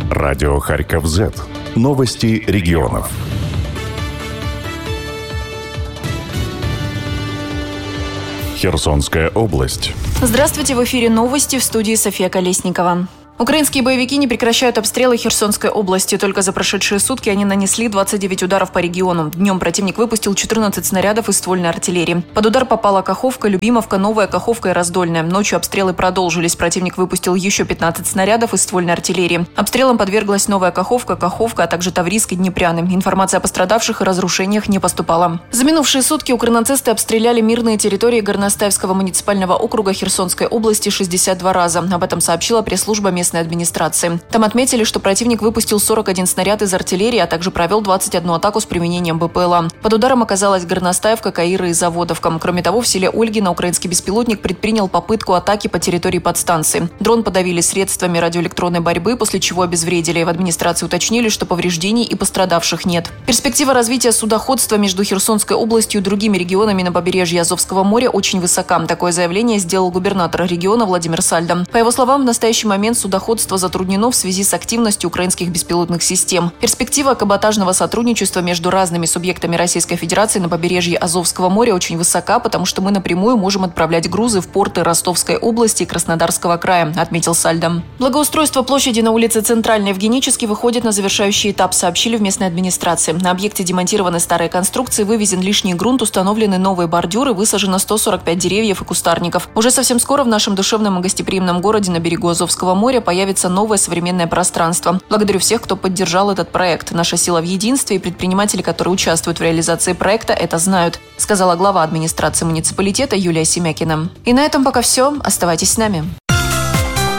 Радио Харьков Z. Новости регионов. Херсонская область. Здравствуйте, в эфире новости, в студии София Колесникова. Украинские боевики не прекращают обстрелы Херсонской области. Только за прошедшие сутки они нанесли 29 ударов по региону. Днем противник выпустил 14 снарядов из ствольной артиллерии. Под удар попала Каховка, Любимовка, Новая Каховка и Раздольная. Ночью обстрелы продолжились. Противник выпустил еще 15 снарядов из ствольной артиллерии. Обстрелам подверглась Новая Каховка, Каховка, а также Таврийск и Днепряны. Информация о пострадавших и разрушениях не поступала. За минувшие сутки укрнацисты обстреляли мирные территории Горностаевского муниципального округа Херсонской области 62 раза. Об этом сообщила пресс-служба местной администрации. Там отметили, что противник выпустил 41 снаряд из артиллерии, а также провел 21 атаку с применением БПЛА. Под ударом оказалась Горностаевка, Каира и Заводовка. Кроме того, в селе Ольгино украинский беспилотник предпринял попытку атаки по территории подстанции. Дрон подавили средствами радиоэлектронной борьбы, после чего обезвредили. В администрации уточнили, что повреждений и пострадавших нет. Перспектива развития судоходства между Херсонской областью и другими регионами на побережье Азовского моря очень высока. Такое заявление сделал губернатор региона Владимир Сальдо. По его словам, в настоящий момент судоходство затруднено в связи с активностью украинских беспилотных систем. Перспектива каботажного сотрудничества между разными субъектами Российской Федерации на побережье Азовского моря очень высока, потому что мы напрямую можем отправлять грузы в порты Ростовской области и Краснодарского края, отметил Сальдо. Благоустройство площади на улице Центральной в Генически выходит на завершающий этап, сообщили в местной администрации. На объекте демонтированы старые конструкции, вывезен лишний грунт, установлены новые бордюры, высажено 145 деревьев и кустарников. Уже совсем скоро в нашем душевном и гостеприимном городе на берегу Азовского моря появится новое современное пространство. Благодарю всех, кто поддержал этот проект. Наша сила в единстве, и предприниматели, которые участвуют в реализации проекта, это знают, сказала глава администрации муниципалитета Юлия Семякина. И на этом пока все. Оставайтесь с нами.